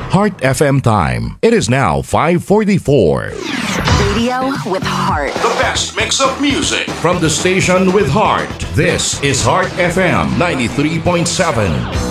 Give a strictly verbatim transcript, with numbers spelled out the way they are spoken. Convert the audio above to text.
Heart F M time. It is now five forty-four. Radio with heart. The best mix of music from the station with heart. This is Heart F M ninety-three point seven.